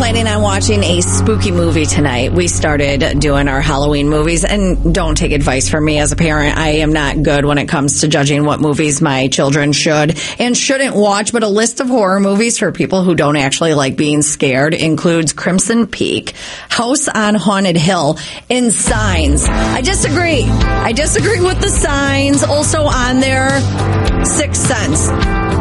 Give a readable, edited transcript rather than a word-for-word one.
planning on watching a spooky movie tonight. We started doing our Halloween movies, and don't take advice from me as a parent. I am not good when it comes to judging what movies my children should and shouldn't watch, but a list of horror movies for people who don't actually like being scared includes Crimson Peak, House on Haunted Hill, and Signs. I disagree with the Signs. Also on there, Sixth Sense.